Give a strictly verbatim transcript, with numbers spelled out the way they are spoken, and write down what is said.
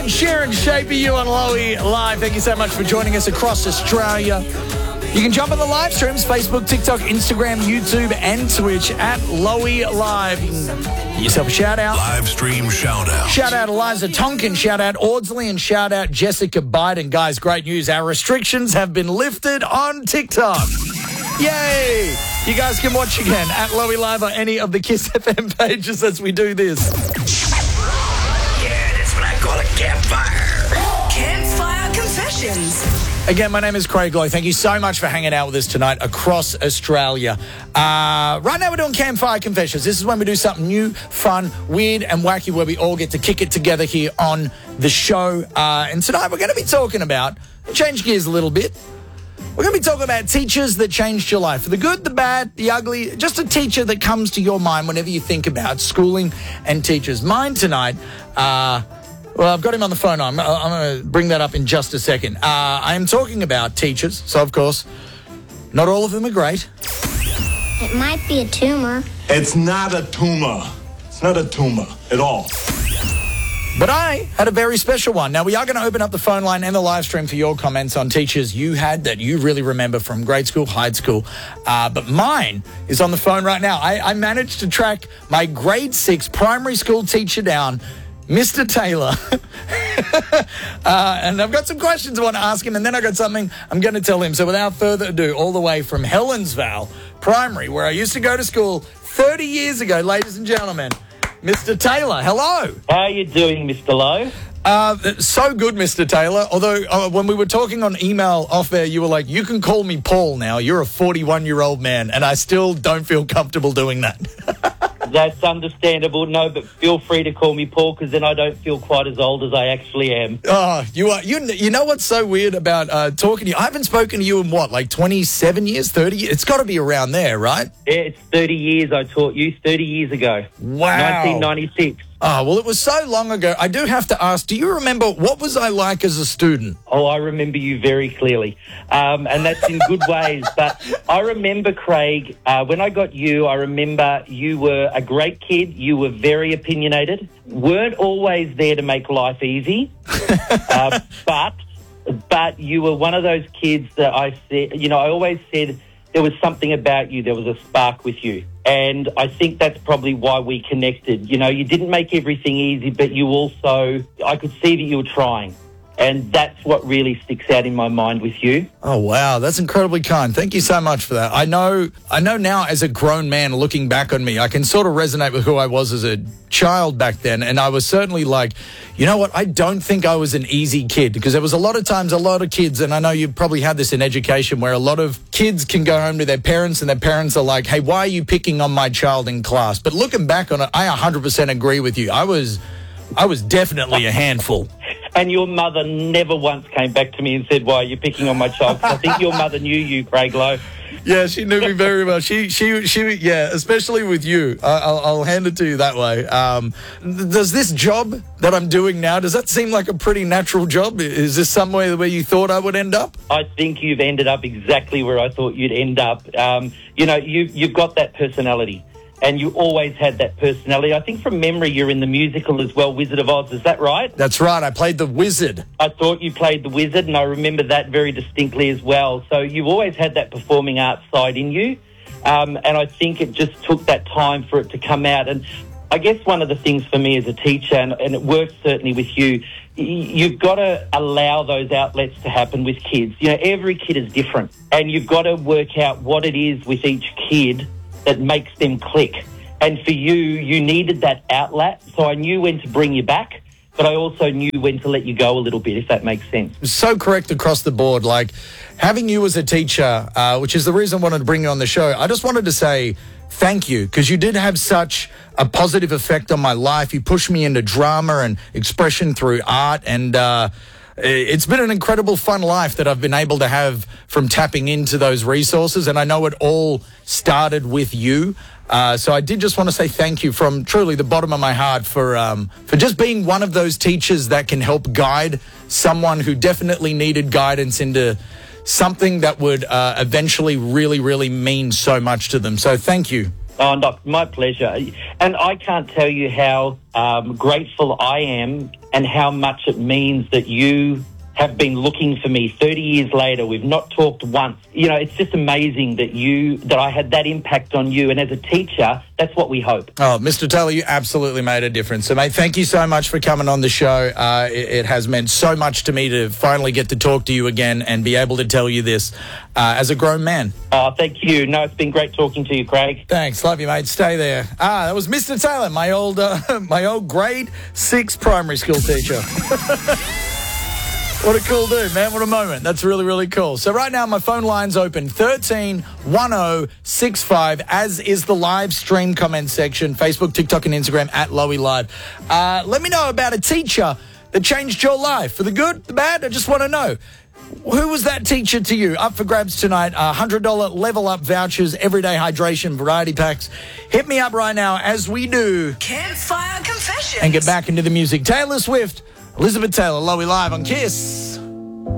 Sharon Shaper, you on Lowy Live. Thank you so much for joining us across Australia. You can jump on the live streams, Facebook, TikTok, Instagram, YouTube, and Twitch at Lowy Live. You can get yourself a shout out. Live stream shout out. Shout out Eliza Tonkin, shout out Audsley, and shout out Jessica Biden. Guys, great news. Our restrictions have been lifted on TikTok. Yay! You guys can watch again at Lowy Live or any of the Kiss F M pages as we do this. Yeah, that's what I call a campfire. Campfire Confessions. Again, my name is Craig Lowe. Thank you so much for hanging out with us tonight across Australia. Uh, right now we're doing Campfire Confessions. This is when we do something new, fun, weird and wacky where we all get to kick it together here on the show. Uh, and tonight we're going to be talking about, change gears a little bit, we're going to be talking about teachers that changed your life. The good, the bad, the ugly, just a teacher that comes to your mind whenever you think about schooling and teachers. Mine tonight, uh... well, I've got him on the phone. I'm, I'm going to bring that up in just a second. Uh, I am talking about teachers, so of course, not all of them are great. It might be a tumor. It's not a tumor. It's not a tumor at all. But I had a very special one. Now, we are going to open up the phone line and the live stream for your comments on teachers you had that you really remember from grade school, high school. Uh, but mine is on the phone right now. I, I managed to track my grade six primary school teacher down, Mister Taylor. uh, and I've got some questions I want to ask him, and then I got something I'm going to tell him. So without further ado, all the way from Helensvale Primary, where I used to go to school thirty years ago, ladies and gentlemen, Mister Taylor, hello. How are you doing, Mister Lowe? Uh, so good, Mister Taylor. Although uh, when we were talking on email off air, you were like, you can call me Paul now. You're a forty-one-year-old man, and I still don't feel comfortable doing that. That's understandable. No, but feel free to call me Paul, because then I don't feel quite as old as I actually am. Oh, you are. You, you know what's so weird about uh, talking to you? I haven't spoken to you in what, like twenty-seven years, thirty years? It's got to be around there, right? Yeah, it's thirty years I taught you, thirty years ago. Wow. nineteen ninety-six. Oh, well, it was so long ago. I do have to ask, do you remember, what was I like as a student? Oh, I remember you very clearly, um, and that's in good ways. But I remember, Craig, uh, when I got you, I remember you were a great kid. You were very opinionated, weren't always there to make life easy, uh, but but you were one of those kids that I said, you know, I always said there was something about you, there was a spark with you. And I think that's probably why we connected. You know, you didn't make everything easy, but you also, I could see that you were trying. And that's what really sticks out in my mind with you. Oh, wow. That's incredibly kind. Thank you so much for that. I know I know now as a grown man looking back on me, I can sort of resonate with who I was as a child back then. And I was certainly like, you know what? I don't think I was an easy kid, because there was a lot of times a lot of kids, and I know you probably had this in education, where a lot of kids can go home to their parents and their parents are like, hey, why are you picking on my child in class? But looking back on it, I one hundred percent agree with you. I was, I was definitely a handful. And your mother never once came back to me and said, why are you picking on my child? 'Cause I think your mother knew you, Craig Lowe. Yeah, she knew me very well. She, she, she. Yeah, especially with you. I, I'll, I'll hand it to you that way. Um, does this job that I'm doing now, does that seem like a pretty natural job? Is this somewhere where you thought I would end up? I think you've ended up exactly where I thought you'd end up. Um, you know, you, you've got that personality. And you always had that personality. I think from memory you're in the musical as well, Wizard of Oz. Is that right? That's right. I played the wizard. I thought you played the wizard, and I remember that very distinctly as well. So you've always had that performing arts side in you. Um, and I think it just took that time for it to come out. And I guess one of the things for me as a teacher, and, and it works certainly with you, you've got to allow those outlets to happen with kids. You know, every kid is different. And you've got to work out what it is with each kid that makes them click. And for you, you needed that outlet, so I knew when to bring you back, but I also knew when to let you go a little bit, if that makes sense. So correct across the board. Like, having you as a teacher, uh, which is the reason I wanted to bring you on the show, I just wanted to say thank you, because you did have such a positive effect on my life. You pushed me into drama and expression through art, and uh, it's been an incredible fun life that I've been able to have from tapping into those resources. And I know it all started with you. Uh, so I did just want to say thank you from truly the bottom of my heart for um, for just being one of those teachers that can help guide someone who definitely needed guidance into something that would uh, eventually really, really mean so much to them. So thank you. Oh, no, my pleasure. And I can't tell you how um, grateful I am and how much it means that you have been looking for me thirty years later. We've not talked once. You know, it's just amazing that you, that I had that impact on you. And as a teacher, that's what we hope. Oh, Mister Taylor, you absolutely made a difference. So, mate, thank you so much for coming on the show. Uh, it, it has meant so much to me to finally get to talk to you again and be able to tell you this uh, as a grown man. Oh, thank you. No, it's been great talking to you, Craig. Thanks. Love you, mate. Stay there. Ah, that was Mister Taylor, my old, uh, my old grade six primary school teacher. What a cool dude, man. What a moment. That's really, really cool. So right now, my phone line's open, thirteen one oh six five, as is the live stream comment section, Facebook, TikTok, and Instagram, at Lowy Live. Uh, let me know about a teacher that changed your life. For the good, the bad, I just want to know. Who was that teacher to you? Up for grabs tonight. Uh, one hundred dollars Level Up vouchers, everyday hydration, variety packs. Hit me up right now as we do. Campfire Confessions. And get back into the music. Taylor Swift, Elizabeth Taylor, Lowy Live on Kiss.